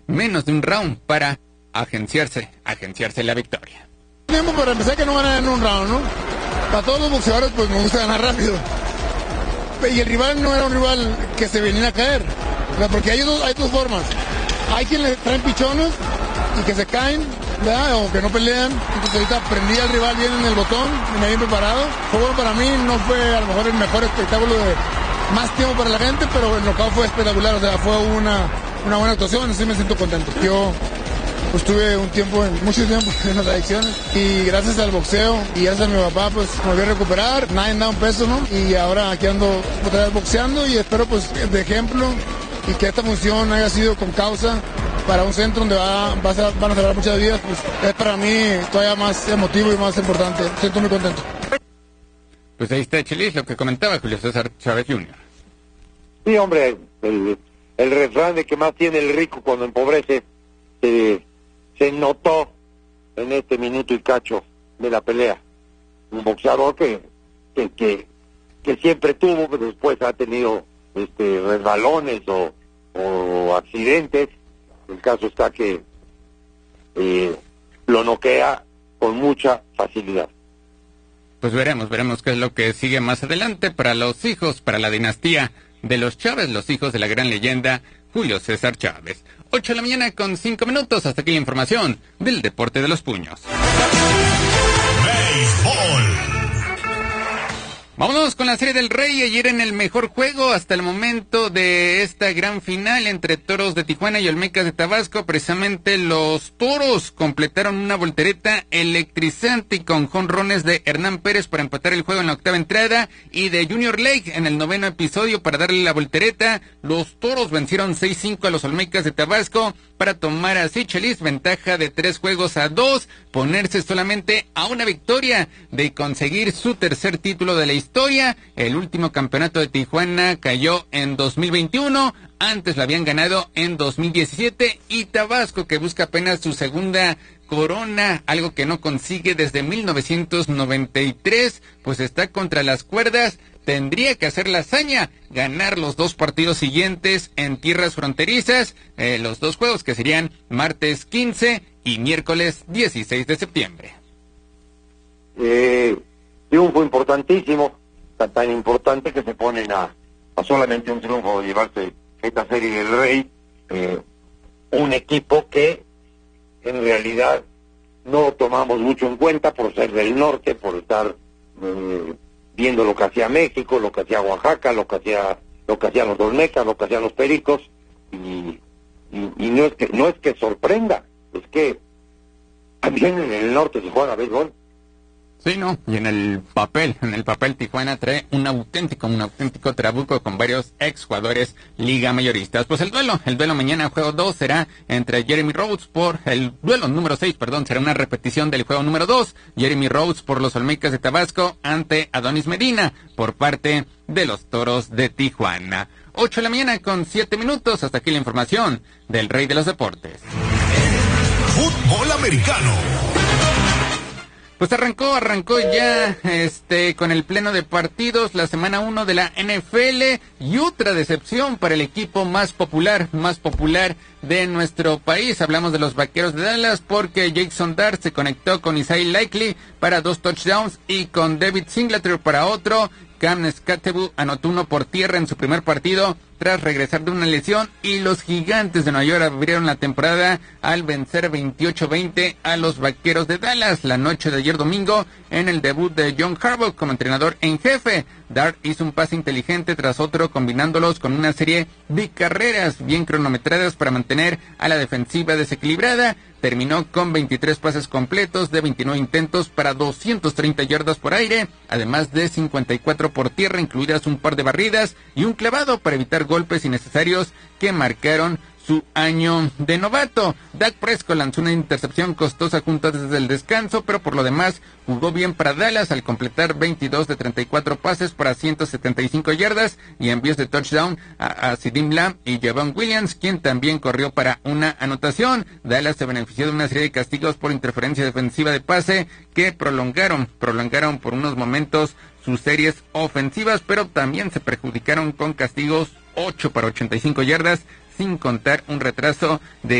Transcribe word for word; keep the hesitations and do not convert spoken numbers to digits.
menos de un round para agenciarse, agenciarse la victoria. Tiempo para empezar que no ganan en un round, ¿no? Para todos los boxeadores pues me gusta ganar rápido. Y el rival no era un rival que se venía a caer, o sea, porque hay dos, hay dos formas. Hay quien le traen pichones y que se caen, ¿verdad? O que no pelean. Entonces ahorita prendí al rival bien en el botón, venía bien preparado. Fue bueno para mí, no fue a lo mejor el mejor espectáculo de más tiempo para la gente, pero el knockout fue espectacular, o sea, fue una, una buena actuación, así me siento contento. Yo pues tuve un tiempo, en, mucho tiempo en las adicciones y gracias al boxeo y gracias a mi papá pues me volví a recuperar, nadie da un peso, ¿no? Y ahora aquí ando otra vez boxeando y espero pues de ejemplo y que esta función haya sido con causa para un centro donde va, va a ser, van a salvar muchas vidas, pues es para mí todavía más emotivo y más importante, siento muy contento. Pues ahí está, Chelis, lo que comentaba Julio César Chávez junior Sí, hombre, el, el refrán de que más tiene el rico cuando empobrece eh, se notó en este minuto y cacho de la pelea. Un boxeador que que, que, que siempre tuvo, pero después ha tenido este resbalones o, o accidentes. El caso está que eh, lo noquea con mucha facilidad. Pues veremos, veremos qué es lo que sigue más adelante para los hijos, para la dinastía de los Chávez, los hijos de la gran leyenda Julio César Chávez. ocho de la mañana con cinco minutos, hasta aquí la información del deporte de los puños. Béisbol. Vámonos con la Serie del Rey. Ayer en el mejor juego hasta el momento de esta gran final entre Toros de Tijuana y Olmecas de Tabasco. Precisamente los Toros completaron una voltereta electrizante y con jonrones de Hernán Pérez para empatar el juego en la octava entrada y de Junior Lake en el noveno episodio para darle la voltereta. Los Toros vencieron seis cinco a los Olmecas de Tabasco para tomar así, Chelis, ventaja de tres juegos a dos, ponerse solamente a una victoria de conseguir su tercer título de la historia. El último campeonato de Tijuana cayó en dos mil veintiuno, antes lo habían ganado en dos mil diecisiete, y Tabasco, que busca apenas su segunda corona, algo que no consigue desde mil novecientos noventa y tres, pues está contra las cuerdas. Tendría que hacer la hazaña, ganar los dos partidos siguientes en tierras fronterizas, eh, los dos juegos que serían martes quince y miércoles dieciséis de septiembre. Eh, triunfo importantísimo, tan, tan importante que se ponen a, a solamente un triunfo de llevarse esta Serie del Rey, eh, un equipo que en realidad no tomamos mucho en cuenta por ser del norte, por estar eh, viendo lo que hacía México, lo que hacía Oaxaca, lo que hacía lo que hacían los Olmecas, lo que hacían los Pericos, y, y, y no es que no es que sorprenda, es que también en el norte se juega béisbol. Sí, no, y en el papel, en el papel Tijuana trae un auténtico, un auténtico trabuco con varios exjugadores liga mayoristas. Pues el duelo, el duelo mañana, juego dos, será entre Jeremy Rhodes por el duelo número seis, perdón, será una repetición del juego número dos, Jeremy Rhodes por los Olmecas de Tabasco ante Adonis Medina por parte de los Toros de Tijuana. ocho de la mañana con siete minutos, hasta aquí la información del Rey de los Deportes. Fútbol americano. Pues arrancó, arrancó ya este con el pleno de partidos la semana uno de la N F L y otra decepción para el equipo más popular, más popular de nuestro país. Hablamos de los Vaqueros de Dallas porque Jackson Dart se conectó con Isaiah Likely para dos touchdowns y con David Singletary para otro. Cam Skatebu anotó uno por tierra en su primer partido tras regresar de una lesión y los Gigantes de Nueva York abrieron la temporada al vencer veintiocho veinte a los Vaqueros de Dallas la noche de ayer domingo en el debut de John Harbaugh como entrenador en jefe. Dart hizo un pase inteligente tras otro combinándolos con una serie de carreras bien cronometradas para mantener a la defensiva desequilibrada. Terminó con veintitrés pases completos de veintinueve intentos para doscientas treinta yardas por aire, además de cincuenta y cuatro por tierra, incluidas un par de barridas y un clavado para evitar golpes innecesarios que marcaron su año de novato. Dak Prescott lanzó una intercepción costosa junto desde el descanso, pero por lo demás jugó bien para Dallas al completar veintidós de treinta y cuatro pases para ciento setenta y cinco yardas y envíos de touchdown a, a Sidim Lamb y Javon Williams, quien también corrió para una anotación. Dallas se benefició de una serie de castigos por interferencia defensiva de pase que prolongaron, prolongaron por unos momentos sus series ofensivas, pero también se perjudicaron con castigos ocho para ochenta y cinco yardas, sin contar un retraso de